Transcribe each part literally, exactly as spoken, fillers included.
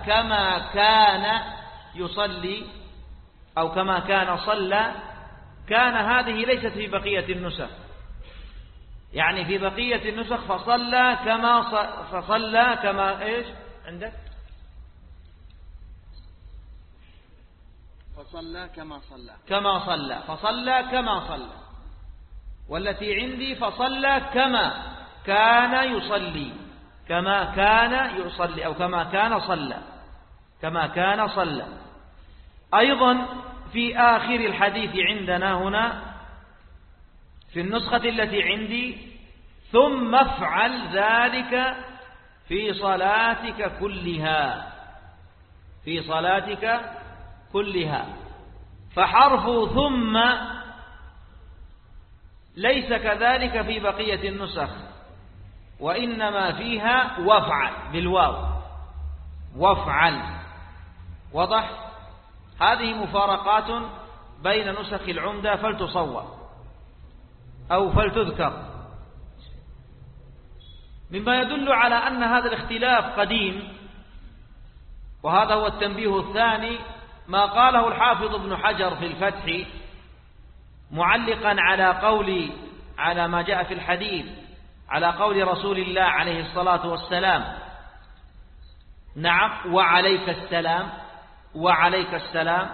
كما كان يصلي أو كما كان صلى، كان هذه ليست في بقية النسخ، يعني في بقية النسخ فصلى كما فصلى كما إيش عندك؟ فصلى كما صلى كما صلى فصلى كما صلى، والتي عندي فصلى كما كان يصلي، كما كان يصلي أو كما كان صلى، كما كان صلى. أيضا في آخر الحديث عندنا هنا في النسخة التي عندي: ثم افعل ذلك في صلاتك كلها، في صلاتك كلها. فحرف ثم ليس كذلك في بقية النسخ، وإنما فيها وافعل بالواو، وافعل. وضح؟ هذه مفارقات بين نسخ العمدة فلتصور أو فلتذكر، مما يدل على أن هذا الاختلاف قديم. وهذا هو التنبيه الثاني، ما قاله الحافظ ابن حجر في الفتح معلقا على قول على ما جاء في الحديث على قول رسول الله عليه الصلاة والسلام: نعم وعليك السلام، وعليك السلام.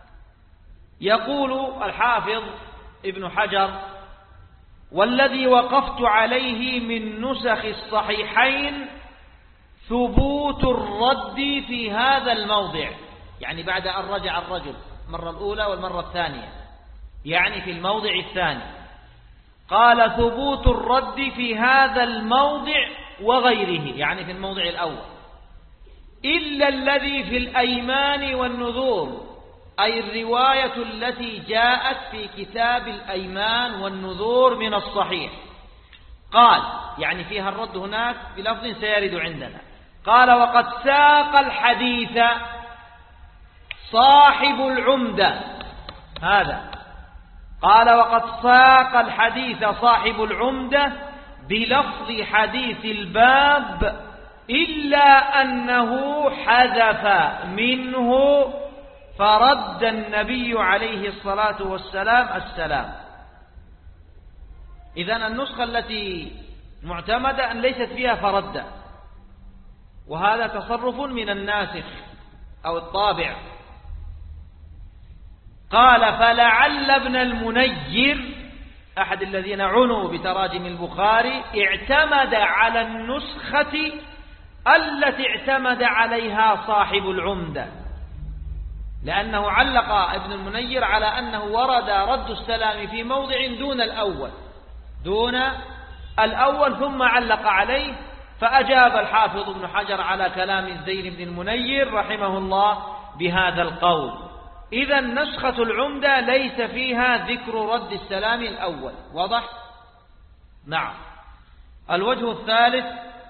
يقول الحافظ ابن حجر: والذي وقفت عليه من نسخ الصحيحين ثبوت الرد في هذا الموضع، يعني بعد أن رجع الرجل المرة الأولى والمرة الثانية، يعني في الموضع الثاني. قال: ثبوت الرد في هذا الموضع وغيره، يعني في الموضع الأول، إلا الذي في الأيمان والنذور، أي الرواية التي جاءت في كتاب الأيمان والنذور من الصحيح. قال يعني فيها الرد هناك بلفظ سيرد عندنا. قال: وقد ساق الحديث صاحب العمدة، هذا قال: وقد ساق الحديث صاحب العمدة بلفظ حديث الباب، إلا أنه حذف منه فرد النبي عليه الصلاة والسلام السلام. إذن النسخة التي معتمدة أن ليست فيها فرد، وهذا تصرف من الناسخ أو الطابع. قال: فلعل ابن المنير أحد الذين عنوا بتراجم البخاري اعتمد على النسخة التي اعتمد عليها صاحب العمدة، لأنه علق ابن المنير على أنه ورد رد السلام في موضع دون الأول دون الأول ثم علق عليه، فأجاب الحافظ ابن حجر على كلام الزين بن المنير رحمه الله بهذا القول. إذن نسخة العمدة ليس فيها ذكر رد السلام الأول. واضح؟ نعم. الوجه الثالث: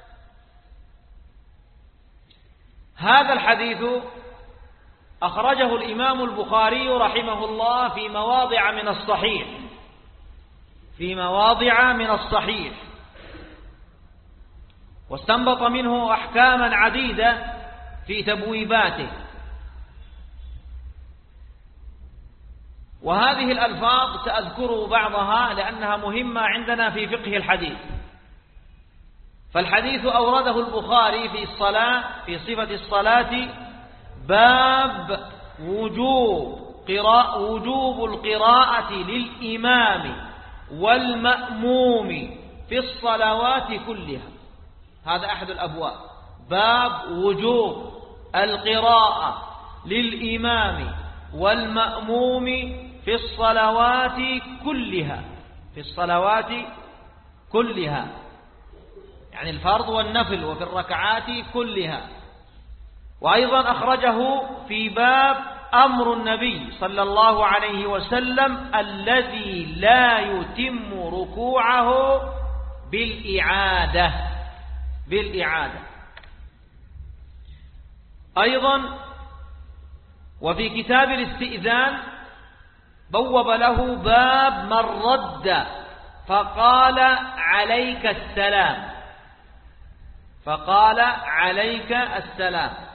هذا الحديث أخرجه الإمام البخاري رحمه الله في مواضع من الصحيح في مواضع من الصحيح واستنبط منه أحكاما عديدة في تبويباته. وهذه الألفاظ سأذكر بعضها لأنها مهمة عندنا في فقه الحديث. فالحديث أورده البخاري في الصلاة في صفة الصلاة باب وجوب قراءة وجوب القراءة للإمام والمأموم في الصلوات كلها. هذا أحد الأبواب، باب وجوب القراءة للإمام والمأموم في الصلوات كلها في الصلوات كلها يعني الفرض والنفل، وفي الركعات كلها. وأيضا أخرجه في باب أمر النبي صلى الله عليه وسلم الذي لا يتم ركوعه بالإعادة بالإعادة أيضا. وفي كتاب الاستئذان بوب له باب من رد فقال عليك السلام فقال عليك السلام